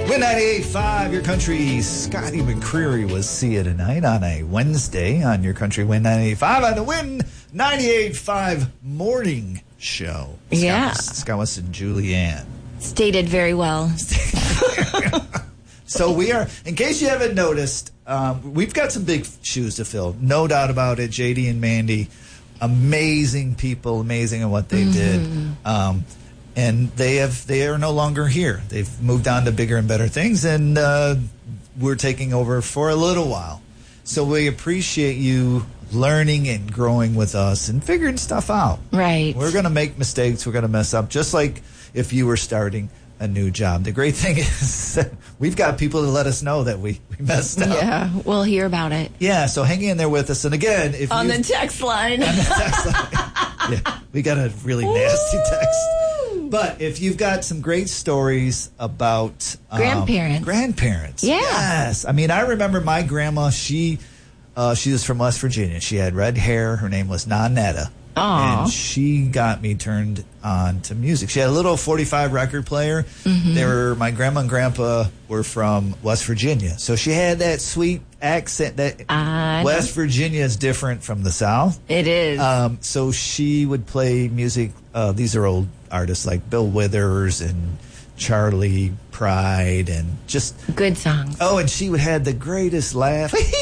Win 98.5, Your Country. Scotty McCreery was See You Tonight on a Wednesday on Your Country Win 98.5 on the Win 98.5 morning show. Scott West and Julianne. Stated very well. So we are, in case you haven't noticed, we've got some big shoes to fill. No doubt about it. JD and Mandy, amazing people, amazing at what they did. And they are no longer here. They've moved on to bigger and better things, and we're taking over for a little while. So we appreciate you learning and growing with us and figuring stuff out. Right. We're going to make mistakes. We're going to mess up, just like if you were starting a new job. The great thing is we've got people to let us know that we messed up. Yeah, we'll hear about it. Yeah, so hang in there with us. And again, if on the text line. Yeah, we got a really nasty text. But if you've got some great stories about grandparents. Yeah. Yes. I mean, I remember my grandma, she was from West Virginia. She had red hair. Her name was Nonetta. Aww. And she got me turned on to music. She had a little 45 record player. My grandma and grandpa were from West Virginia. So she had that sweet accent that West Virginia is different from the South. It is. So she would play music. These are old artists like Bill Withers and Charlie Pride and just good songs. Oh, and she would have the greatest laugh. She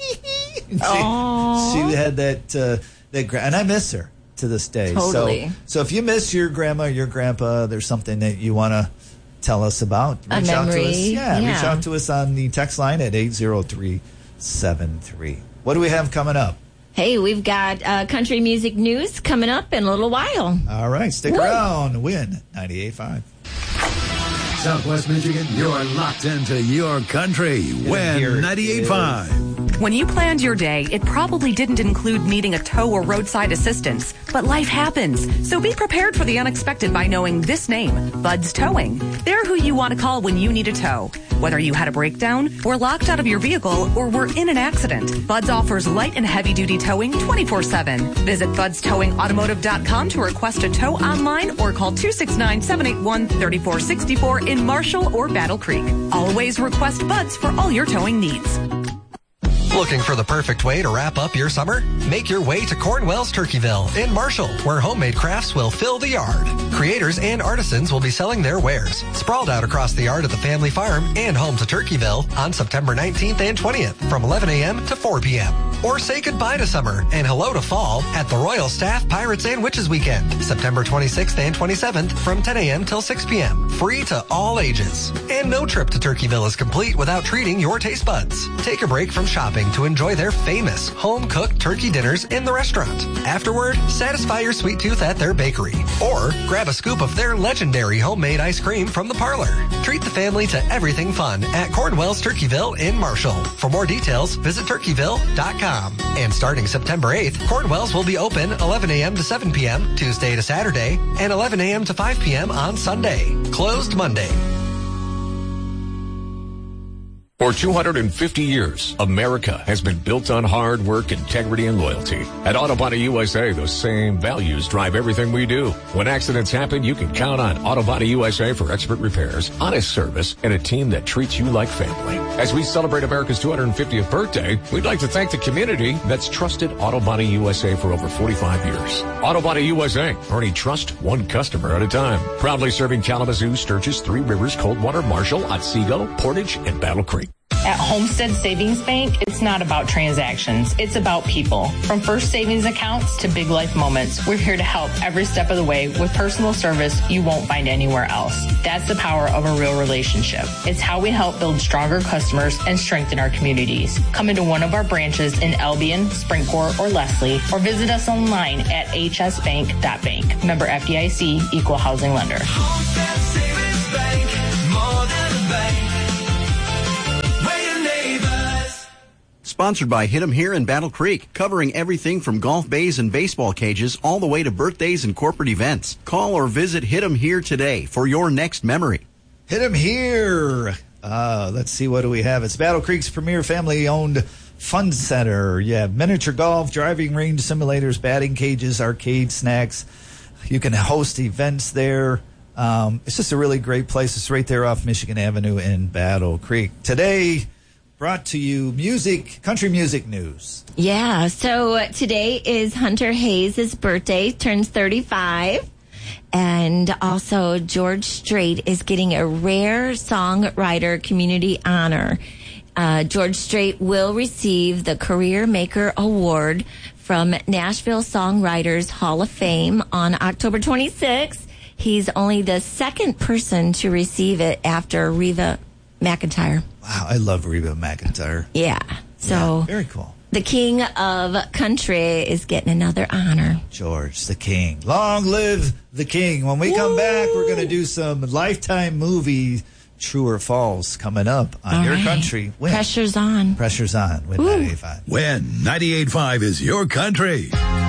had that, and I miss her to this day. Totally. So if you miss your grandma or your grandpa, there's something that you want to tell us about. Reach out to us. Yeah, reach out to us on the text line at 80373. What do we have coming up? Hey, we've got country music news coming up in a little while. All right, stick around. Win 98.5. Southwest Michigan, you're locked into Your Country. Win 98.5. When you planned your day, it probably didn't include needing a tow or roadside assistance. But life happens, so be prepared for the unexpected by knowing this name, Bud's Towing. They're who you want to call when you need a tow. Whether you had a breakdown, were locked out of your vehicle, or were in an accident, Bud's offers light and heavy-duty towing 24/7. Visit budstowingautomotive.com to request a tow online or call 269-781-3464 in Marshall or Battle Creek. Always request Bud's for all your towing needs. Looking for the perfect way to wrap up your summer? Make your way to Cornwell's Turkeyville in Marshall, where homemade crafts will fill the yard. Creators and artisans will be selling their wares, sprawled out across the yard at the family farm and home to Turkeyville on September 19th and 20th from 11 a.m. to 4 p.m. Or say goodbye to summer and hello to fall at the Royal Staff Pirates and Witches Weekend, September 26th and 27th from 10 a.m. till 6 p.m. Free to all ages. And no trip to Turkeyville is complete without treating your taste buds. Take a break from shopping to enjoy their famous home-cooked turkey dinners in the restaurant. Afterward, satisfy your sweet tooth at their bakery. Or grab a scoop of their legendary homemade ice cream from the parlor. Treat the family to everything fun at Cornwell's Turkeyville in Marshall. For more details, visit turkeyville.com. And starting September 8th, Cornwell's will be open 11 a.m. to 7 p.m. Tuesday to Saturday and 11 a.m. to 5 p.m. on Sunday. Closed Monday. For 250 years, America has been built on hard work, integrity, and loyalty. At Auto Body USA, those same values drive everything we do. When accidents happen, you can count on Auto Body USA for expert repairs, honest service, and a team that treats you like family. As we celebrate America's 250th birthday, we'd like to thank the community that's trusted Auto Body USA for over 45 years. Auto Body USA, earning trust one customer at a time. Proudly serving Kalamazoo, Sturgis, Three Rivers, Coldwater, Marshall, Otsego, Portage, and Battle Creek. At Homestead Savings Bank, it's not about transactions. It's about people. From first savings accounts to big life moments, we're here to help every step of the way with personal service you won't find anywhere else. That's the power of a real relationship. It's how we help build stronger customers and strengthen our communities. Come into one of our branches in Albion, Springport, or Leslie, or visit us online at hsbank.bank. Member FDIC, Equal Housing Lender. Homestead Savings Bank, more than a bank. Sponsored by Hit 'em Here in Battle Creek, covering everything from golf bays and baseball cages all the way to birthdays and corporate events. Call or visit Hit 'em Here today for your next memory. Hit 'em Here. Let's see, what do we have? It's Battle Creek's premier family-owned fun center. You have miniature golf, driving range simulators, batting cages, arcade snacks. You can host events there. It's just a really great place. It's right there off Michigan Avenue in Battle Creek. Today, brought to you country music news. Yeah, so today is Hunter Hayes' birthday, turns 35. And also George Strait is getting a Rare Songwriter Community Honor. George Strait will receive the Career Maker Award from Nashville Songwriters Hall of Fame on October 26th. He's only the second person to receive it after Reba McEntire. Wow, I love Reba McEntire. Yeah, so very cool. The king of country is getting another honor. George, the king. Long live the king. When we come back, we're going to do some Lifetime movie True or False coming up on Your Country. When? Pressure's on. Pressure's on with 98.5. When 98.5 is Your Country.